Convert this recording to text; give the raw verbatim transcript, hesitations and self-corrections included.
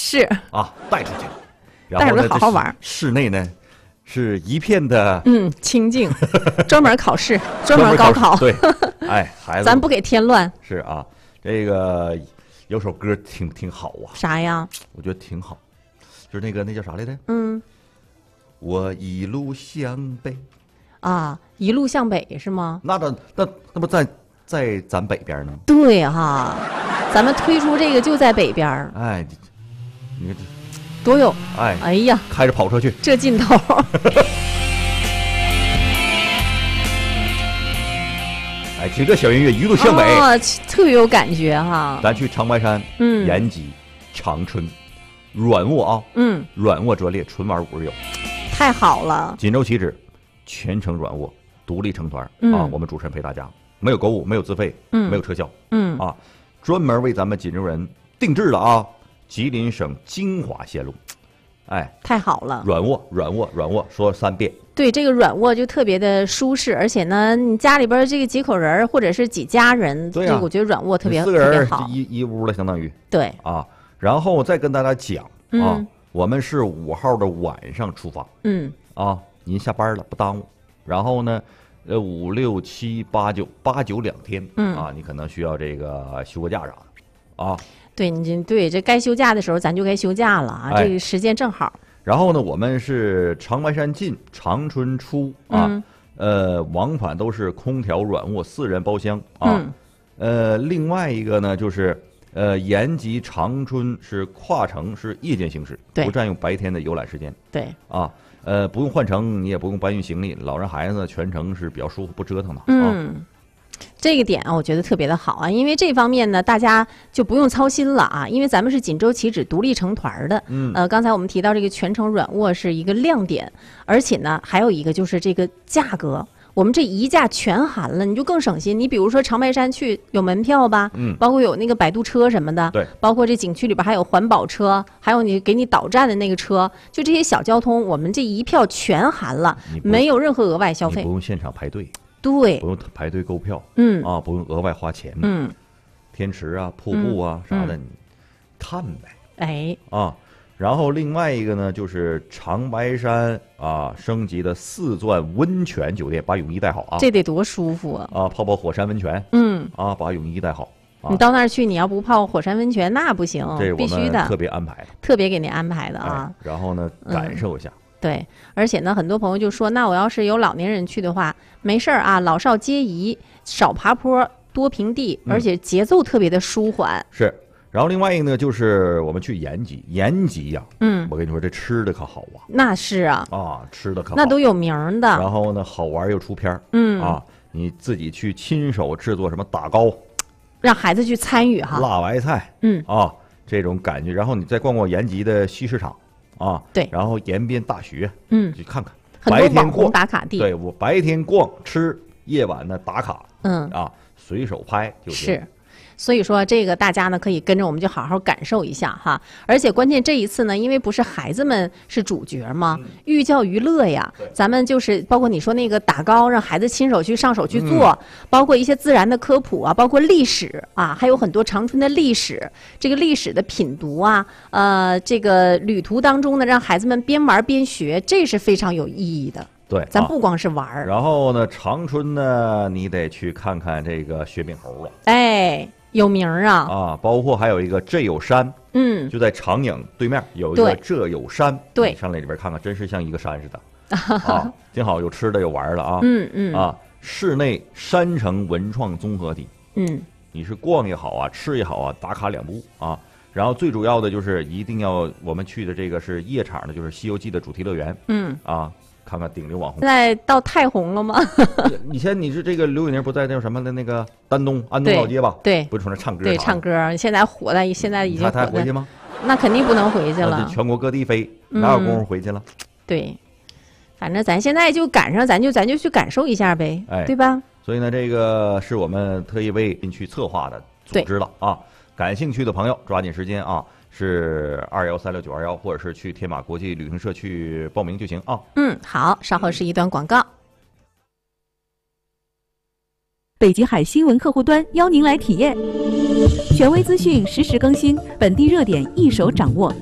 是啊，带出去，然后呢， 带着好好玩。 室内呢，是一片的嗯清静，专门考试，专门高考。 对，哎，孩子， 咱不给添乱。 是啊，这个有首歌挺挺好啊。 啥呀？ 我觉得挺好，就是那个那叫啥来着？ 嗯， 我一路向北。 啊，一路向北是吗？ 那那那那不在在咱北边呢？ 对哈，咱们推出这个就在北边。 哎，你看这多有哎哎呀， 开着跑车去， 这劲头。 哎，听这小音乐一路向北， 哦，特别有感觉哈。 咱去长白山、 嗯延吉、长春、软卧啊， 嗯， 软卧专列，纯玩五日游， 太好了。 锦州起止，全程软卧，独立成团、 嗯、 啊，我们主持人陪大家，没有购物，没有自费， 嗯， 没有车销， 嗯啊，专门为咱们锦州人定制了啊，吉林省精华线路，哎， 太好了。 软卧，软卧，软卧，说三遍。 对，这个软卧就特别的舒适，而且呢，你家里边这个几口人或者是几家人， 对呀、啊， 我觉得软卧特别四个人特别好， 一一屋了，相当于对啊。然后再跟大家讲啊、 嗯， 我们是五号的晚上出发， 嗯啊，您下班了不耽误。然后呢，呃，五六七八九八九两天， 嗯啊，你可能需要这个休个假啥的，啊。 对，你对这该休假的时候咱就该休假了啊， 哎、 这个时间正好。 然后呢，我们是长白山进，长春出啊， 嗯、 呃，往返都是空调软卧四人包厢啊。 嗯、 呃，另外一个呢，就是呃，延吉长春是跨城是夜间行驶，不占用白天的游览时间。 对啊，呃，不用换乘，你也不用搬运行李，老人孩子全程是比较舒服，不折腾的。 嗯。 啊这个点啊，我觉得特别的好啊，因为这方面呢，大家就不用操心了啊，因为咱们是锦州起止独立成团的。 嗯， 呃，刚才我们提到这个全程软卧是一个亮点，而且呢，还有一个就是这个价格，我们这一价全含了，你就更省心。你比如说长白山去有门票吧， 嗯， 包括有那个摆渡车什么的， 对， 包括这景区里边还有环保车，还有你给你导站的那个车，就这些小交通，我们这一票全含了，没有任何额外消费， 不用现场排队。 对， 不用排队购票， 嗯啊，不用额外花钱， 嗯， 天池啊、瀑布啊、 嗯、 啥的，你看呗， 哎， 啊，然后另外一个呢，就是长白山啊升级的四钻温泉酒店，把泳衣带好啊， 这得多舒服啊！ 啊，泡泡火山温泉， 嗯， 啊，把泳衣带好。啊、 你到那儿去，你要不泡火山温泉那不行， 这必须的， 特别安排的， 特别给您安排的啊。 哎、然后呢，感受一下。 嗯对，而且呢，很多朋友就说，那我要是有老年人去的话，没事儿啊，老少皆宜，少爬坡，多平地，而且节奏特别的舒缓。 嗯、是，然后另外一个呢，就是我们去延吉，延吉呀、啊， 嗯， 我跟你说，这吃的可好啊。 那是啊， 啊，吃的可好， 那都有名的。 然后呢，好玩又出片儿。 嗯啊，你自己去亲手制作什么打糕， 让孩子去参与哈， 辣白菜， 嗯啊，这种感觉。然后你再逛逛延吉的西市场。啊， 对， 然后延边大学， 嗯， 去看看， 很多网红打卡地， 对我白天逛吃，夜晚呢打卡， 嗯啊，随手拍就行。 是，所以说这个大家呢可以跟着我们就好好感受一下哈。而且关键这一次呢，因为不是孩子们是主角嘛， 嗯、 寓教于乐呀，咱们就是包括你说那个打糕，让孩子亲手去上手去做，嗯、包括一些自然的科普啊，包括历史啊，还有很多长春的历史，这个历史的品读啊，呃，这个旅途当中呢，让孩子们边玩边学，这是非常有意义的。 对， 咱不光是玩儿、 啊。然后呢，长春呢，你得去看看这个雪饼猴了。 哎。有名啊啊，包括还有一个这有山， 嗯， 就在长影对面有一个这有山， 对， 上来里边看看，真是像一个山似的啊，挺好，有吃的有玩的啊， 嗯嗯啊，室内山城文创综合体， 嗯， 你是逛也好啊，吃也好啊，打卡两步啊，然后最主要的就是一定要我们去的这个是夜场的，就是《西游记》的主题乐园， 嗯啊。看看顶流网红， 现在到太红了吗？ 以前你是这个刘宇宁不在那什么的那个丹东安东老街吧？ 对， 不是从那唱歌， 对，唱歌。现在火的，现在已经火他回去吗？ 那肯定不能回去了。 全国各地飞，哪有功夫回去了？ 嗯、对，反正咱现在就赶上，咱就咱就去感受一下呗， 哎， 对吧？ 所以呢，这个是我们特意为您去策划的组织了啊。感兴趣的朋友抓紧时间啊。是二幺三六九二幺，或者是去天马国际旅行社去报名就行啊。 嗯，好，稍后是一段广告。 北极海新闻客户端邀您来体验，权威资讯实时更新，本地热点一手掌握。